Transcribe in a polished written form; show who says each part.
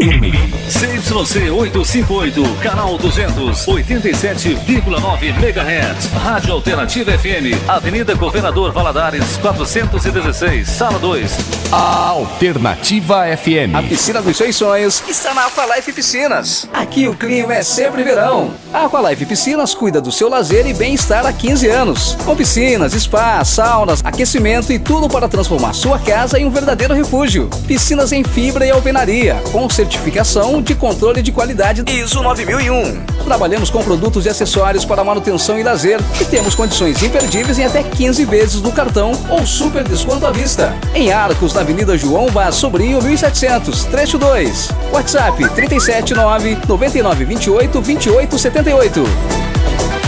Speaker 1: CYC 858, canal 200, 87,9 MHz. Rádio Alternativa FM, Avenida Governador Valadares, 416, Sala 2.
Speaker 2: A Alternativa FM.
Speaker 3: A piscina dos seus sonhos está na Aqualife Piscinas. Aqui o clima é sempre verão. A Aqualife Piscinas cuida do seu lazer e bem-estar há 15 anos. Com piscinas, spa, saunas, aquecimento e tudo para transformar sua casa em um verdadeiro refúgio. Piscinas em fibra e alvenaria, com certificação de controle de qualidade ISO 9001. Trabalhamos com produtos e acessórios para manutenção e lazer e temos condições imperdíveis em até 15 vezes no cartão ou super desconto à vista. Em Arcos, na Avenida João Vaz Sobrinho, 1700, trecho 2. WhatsApp 379 9928 2878.